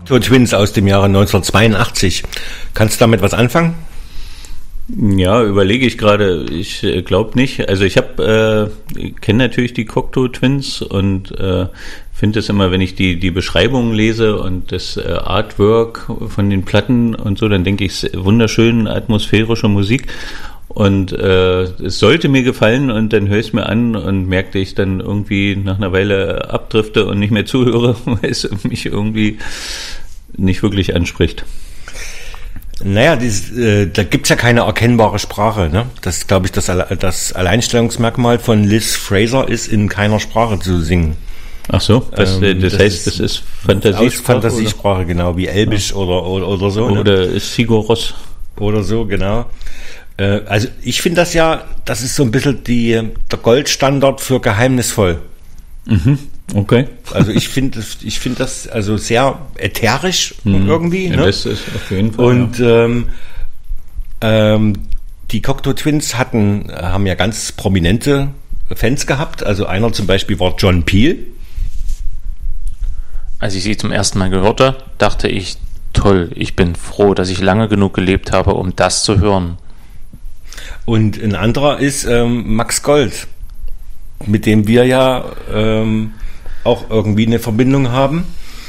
Cocteau Twins aus dem Jahre 1982. Kannst du damit was anfangen? Ja, überlege ich gerade. Ich glaube nicht. Also ich kenne natürlich die Cocteau Twins und finde es immer, wenn ich die Beschreibungen lese und das Artwork von den Platten und so, dann denke ich, wunderschön atmosphärische Musik. Und es sollte mir gefallen und dann höre ich es mir an und merkte ich dann irgendwie nach einer Weile abdrifte und nicht mehr zuhöre, weil es mich irgendwie nicht wirklich anspricht. Naja, da gibt's ja keine erkennbare Sprache. Ne? Das, glaube ich, das Alleinstellungsmerkmal von Liz Fraser ist, in keiner Sprache zu singen. Ach so, das heißt, das ist Fantasiesprache? Fantasiesprache, oder? Genau, wie Elbisch oder so. Oder ist Sigur Rós. Oder so, genau. Also ich finde das ist so ein bisschen der Goldstandard für geheimnisvoll. Mhm. Okay. Also ich finde das also sehr ätherisch irgendwie. Ja, ne? Das ist auf jeden Fall. Und die Cocteau Twins haben ja ganz prominente Fans gehabt. Also einer zum Beispiel war John Peel. Als ich sie zum ersten Mal gehörte, dachte ich, toll, ich bin froh, dass ich lange genug gelebt habe, um das zu hören. Und ein anderer ist Max Gold, mit dem wir ja auch irgendwie eine Verbindung haben.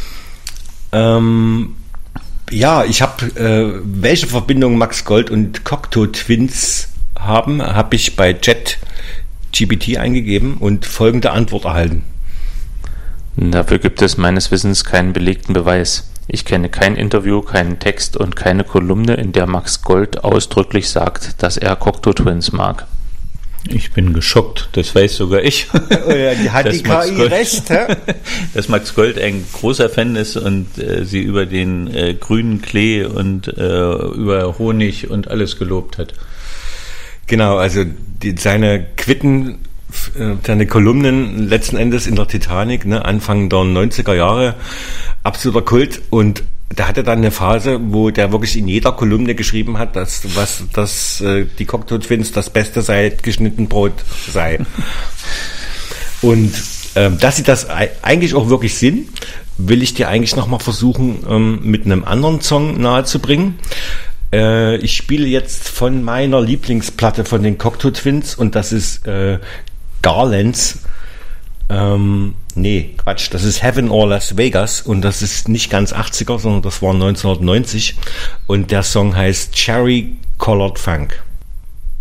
Ja, ich habe welche Verbindung Max Gold und Cocteau Twins habe ich bei ChatGPT eingegeben und folgende Antwort erhalten. Dafür gibt es meines Wissens keinen belegten Beweis. Ich kenne kein Interview, keinen Text und keine Kolumne, in der Max Gold ausdrücklich sagt, dass er Cocteau Twins mag. Ich bin geschockt, das weiß sogar ich. Hat die KI recht, hä? Dass Max Gold ein großer Fan ist und sie über den grünen Klee und über Honig und alles gelobt hat. Genau, also seine Kolumnen letzten Endes in der Titanic, ne, Anfang der 90er Jahre, absoluter Kult, und da hatte dann eine Phase, wo der wirklich in jeder Kolumne geschrieben hat, dass die Cocteau Twins das Beste seit geschnitten Brot sei. Und dass sie das eigentlich auch wirklich sind, will ich dir eigentlich nochmal versuchen, mit einem anderen Song nahezubringen. Ich spiele jetzt von meiner Lieblingsplatte von den Cocteau Twins, und das ist Garlands. Das ist Heaven or Las Vegas, und das ist nicht ganz 80er, sondern das war 1990, und der Song heißt Cherry Colored Funk.